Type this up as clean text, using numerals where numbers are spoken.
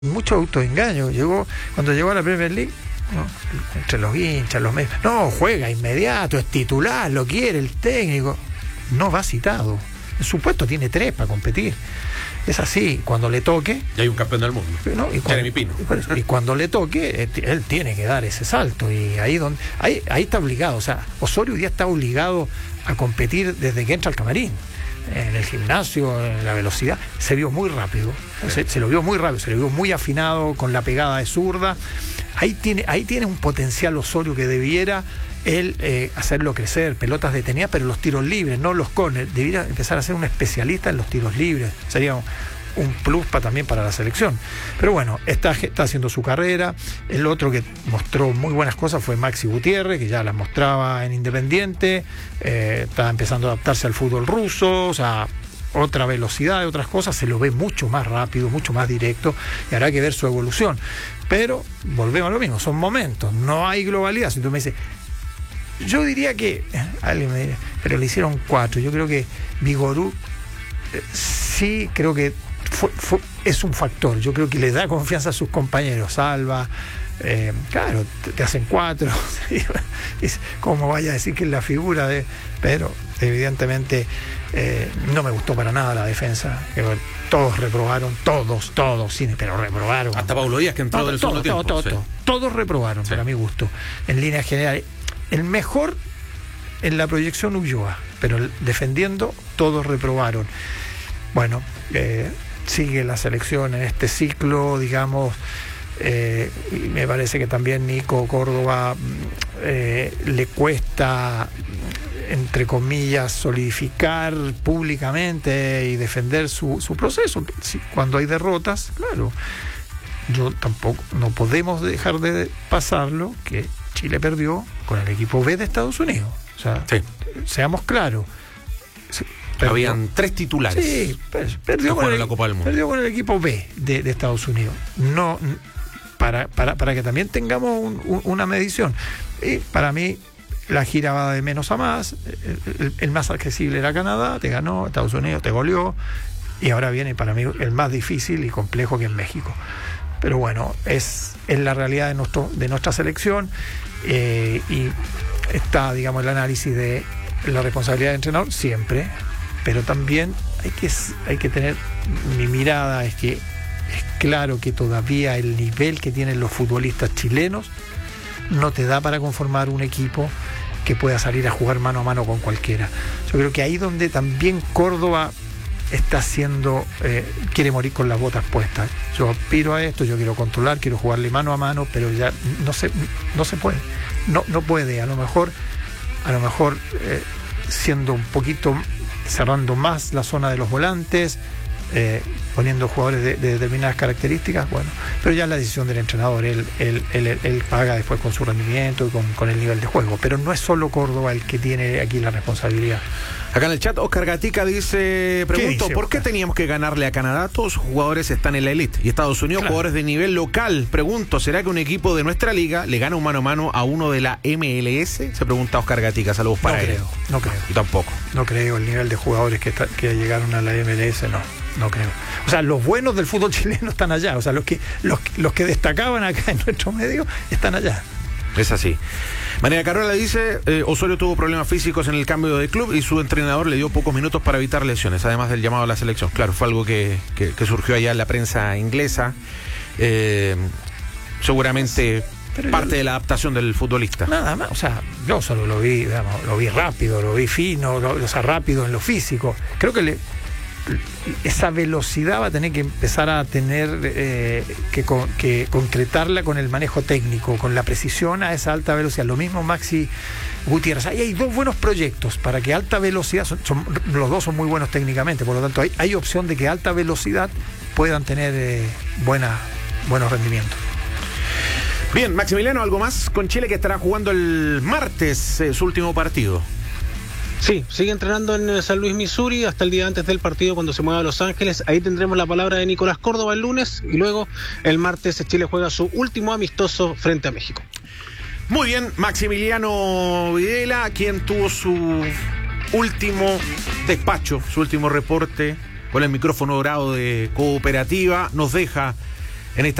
Mucho autoengaño. Cuando llegó a la Premier League, ¿no? Entre los hinchas, los medios, no, juega inmediato, es titular, lo quiere el técnico. No va citado. En su puesto tiene 3 para competir. Es así, cuando le toque. Y hay un campeón del mundo, ¿no? Jeremy Pino. Y cuando le toque, él tiene que dar ese salto. Y ahí está obligado. O sea, Osorio hoy día está obligado a competir desde que entra al camarín. En el gimnasio, en la velocidad, se vio muy rápido. Se lo vio muy rápido, se lo vio muy afinado, con la pegada de zurda. Ahí tiene un potencial Osorio que debiera él hacerlo crecer, pelotas detenidas, pero los tiros libres, no los córneres. Debiera empezar a ser un especialista en los tiros libres. Sería un plus también para la selección. Pero bueno, está haciendo su carrera. El otro que mostró muy buenas cosas fue Maxi Gutiérrez, que ya las mostraba en Independiente. Está empezando a adaptarse al fútbol ruso, o sea, otra velocidad de otras cosas, se lo ve mucho más rápido, mucho más directo, y habrá que ver su evolución. Pero volvemos a lo mismo, son momentos, no hay globalidad. Si tú me dices, yo diría que, alguien me diría, pero le hicieron 4, yo creo que Vigorú sí, creo que es un factor, yo creo que le da confianza a sus compañeros. Alba, claro, te hacen 4, como vaya a decir que es la figura de, pero evidentemente no me gustó para nada la defensa. Todos reprobaron, todos, pero reprobaron. Hasta Paulo Díaz, que entró del segundo tiempo. Todos reprobaron, para mi gusto, en líneas generales. El mejor en la proyección Ulloa, pero defendiendo todos reprobaron. Bueno, sigue la selección en este ciclo, digamos, y me parece que también Nico Córdoba le cuesta, entre comillas, solidificar públicamente y defender su proceso. Cuando hay derrotas, claro, no podemos dejar de pasarlo, que Chile perdió con el equipo B de Estados Unidos. O sea, sí, seamos claros. Habían 3 titulares. Sí, perdió con la Copa del Mundo. Perdió con el equipo B de Estados Unidos. No, para que también tengamos una medición. Y para mí, la gira va de menos a más. El más accesible era Canadá, te ganó. Estados Unidos te goleó. Y ahora viene para mí el más difícil y complejo, que es México. Pero bueno, es la realidad de nuestra selección. Y está, digamos, el análisis de la responsabilidad del entrenador siempre. Pero también hay que tener, mi mirada es que es claro que todavía el nivel que tienen los futbolistas chilenos no te da para conformar un equipo que pueda salir a jugar mano a mano con cualquiera. Yo creo que ahí donde también Córdoba está haciendo, quiere morir con las botas puestas. Yo aspiro a esto, yo quiero controlar, quiero jugarle mano a mano, pero ya no se puede. No puede, a lo mejor siendo un poquito, cerrando más la zona de los volantes, poniendo jugadores de determinadas características, bueno, pero ya es la decisión del entrenador. Él paga después con su rendimiento y con el nivel de juego, pero no es solo Córdoba el que tiene aquí la responsabilidad. Acá en el chat Oscar Gatica pregunto, ¿por qué teníamos que ganarle a Canadá? Todos sus jugadores están en la elite, y Estados Unidos, claro, jugadores de nivel local. Pregunto, ¿será que un equipo de nuestra liga le gana un mano a mano a uno de la MLS? Se pregunta Oscar Gatica. Saludos para él. No creo. Yo tampoco. No creo, el nivel de jugadores que llegaron a la MLS, no creo. O sea, los buenos del fútbol chileno están allá. O sea, los que destacaban acá en nuestro medio están allá. Es así. María Carola dice, Osorio tuvo problemas físicos en el cambio de club y su entrenador le dio pocos minutos para evitar lesiones, además del llamado a la selección. Claro, fue algo que surgió allá en la prensa inglesa. Seguramente parte de la adaptación del futbolista. Nada más, o sea, yo solo lo vi rápido, lo vi fino, rápido en lo físico. Creo que esa velocidad va a tener que empezar a tener que concretarla con el manejo técnico, con la precisión a esa alta velocidad. Lo mismo Maxi Gutiérrez. Ahí hay 2 buenos proyectos para que alta velocidad, los 2 son muy buenos técnicamente, por lo tanto hay opción de que alta velocidad puedan tener buenos rendimientos. Bien, Maximiliano, ¿algo más con Chile, que estará jugando el martes su último partido? Sí, sigue entrenando en San Luis, Missouri, hasta el día antes del partido, cuando se mueva a Los Ángeles. Ahí tendremos la palabra de Nicolás Córdoba el lunes, y luego el martes Chile juega su último amistoso frente a México. Muy bien, Maximiliano Videla, quien tuvo su último despacho, su último reporte con el micrófono dorado de Cooperativa, nos deja en esta